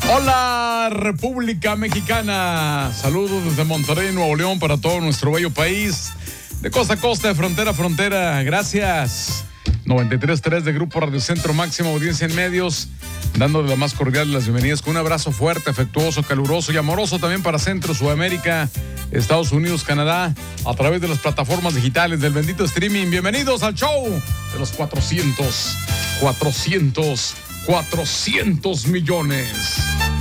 Hola, República Mexicana. Saludos desde Monterrey, Nuevo León, para todo nuestro bello país. De costa a costa, de frontera a frontera. Gracias. 93.3 de Grupo Radio Centro, máxima audiencia en medios. Dándole la más cordial de las bienvenidas con un abrazo fuerte, afectuoso, caluroso y amoroso también para Centro, Sudamérica, Estados Unidos, Canadá, a través de las plataformas digitales del bendito streaming. Bienvenidos al show de los 400 millones.